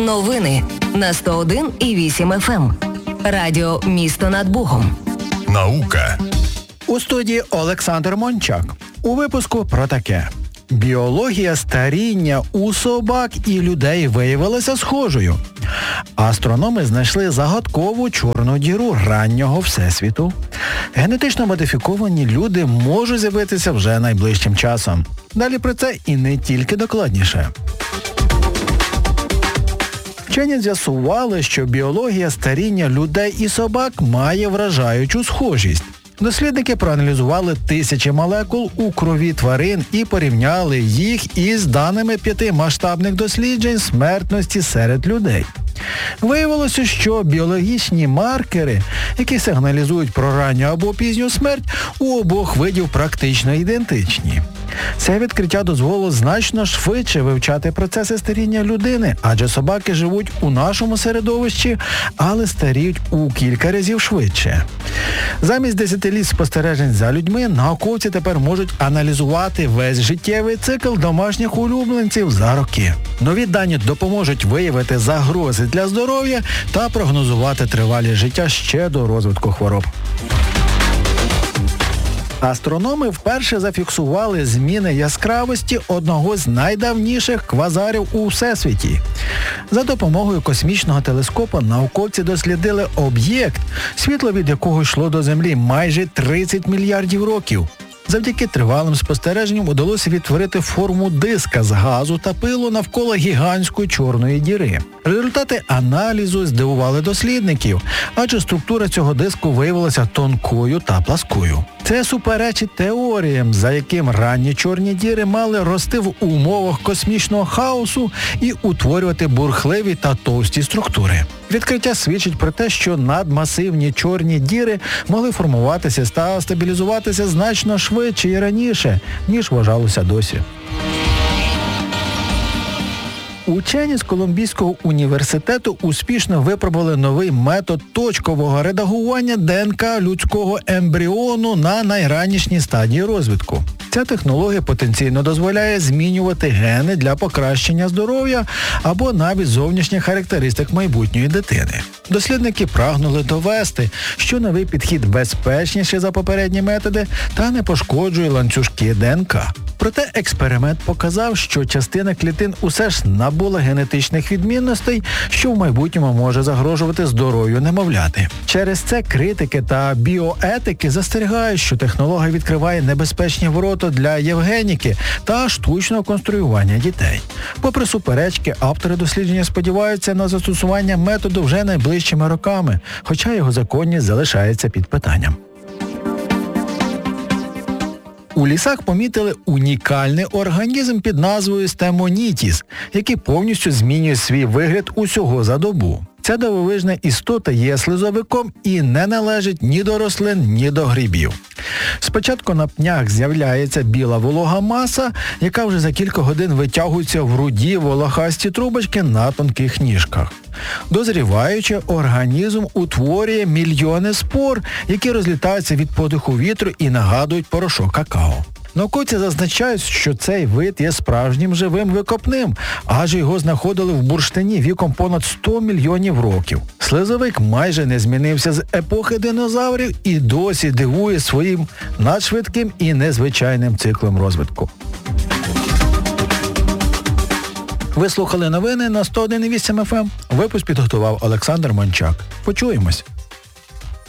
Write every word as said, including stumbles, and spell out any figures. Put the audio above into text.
Новини на сто один і вісім еф ем. Радіо «Місто над Богом». Наука. У студії Олександр Мончак. У випуску про таке. Біологія старіння у собак і людей виявилася схожою. Астрономи знайшли загадкову чорну діру раннього Всесвіту. Генетично модифіковані люди можуть з'явитися вже найближчим часом. Далі про це і не тільки докладніше. Вчені з'ясували, що біологія старіння людей і собак має вражаючу схожість. Дослідники проаналізували тисячі молекул у крові тварин і порівняли їх із даними п'яти масштабних досліджень смертності серед людей. Виявилося, що біологічні маркери, які сигналізують про ранню або пізню смерть, у обох видів практично ідентичні. Це відкриття дозволило значно швидше вивчати процеси старіння людини, адже собаки живуть у нашому середовищі, але старіють у кілька разів швидше. Замість десятиліть спостережень за людьми, науковці тепер можуть аналізувати весь життєвий цикл домашніх улюбленців за роки. Нові дані допоможуть виявити загрози для здоров'я та прогнозувати тривалість життя ще до розвитку хвороб. Астрономи вперше зафіксували зміни яскравості одного з найдавніших квазарів у Всесвіті. За допомогою космічного телескопа науковці дослідили об'єкт, світло від якого йшло до Землі майже тридцять мільярдів років. Завдяки тривалим спостереженням удалося відтворити форму диска з газу та пилу навколо гігантської чорної діри. Результати аналізу здивували дослідників, адже структура цього диску виявилася тонкою та пласкою. Це суперечить теоріям, за яким ранні чорні діри мали рости в умовах космічного хаосу і утворювати бурхливі та товсті структури. Відкриття свідчить про те, що надмасивні чорні діри могли формуватися та стабілізуватися значно швидше і раніше, ніж вважалося досі. Учені з Колумбійського університету успішно випробували новий метод точкового редагування ДНК людського ембріону на найранішній стадії розвитку. Ця технологія потенційно дозволяє змінювати гени для покращення здоров'я або навіть зовнішніх характеристик майбутньої дитини. Дослідники прагнули довести, що новий підхід безпечніший за попередні методи та не пошкоджує ланцюжки ДНК. Проте експеримент показав, що частина клітин усе ж набула генетичних відмінностей, що в майбутньому може загрожувати здоров'ю немовляти. Через це критики та біоетики застерігають, що технологія відкриває небезпечні ворота для євгеніки та штучного конструювання дітей. Попри суперечки, автори дослідження сподіваються на застосування методу вже найближчими роками, хоча його законність залишається під питанням. У лісах помітили унікальний організм під назвою стемонітіс, який повністю змінює свій вигляд усього за добу. Ця дивовижна істота є слизовиком і не належить ні до рослин, ні до грибів. Спочатку на пнях з'являється біла волога маса, яка вже за кілька годин витягується в руді волохасті трубочки на тонких ніжках. Дозріваючи, організм утворює мільйони спор, які розлітаються від подиху вітру і нагадують порошок какао. Науковці зазначають, що цей вид є справжнім живим викопним, адже його знаходили в бурштині віком понад сто мільйонів років. Слизовик майже не змінився з епохи динозаврів і досі дивує своїм надшвидким і незвичайним циклом розвитку. Ви слухали новини на сто один і вісім еф ем. Випуск підготував Олександр Мончак. Почуємось.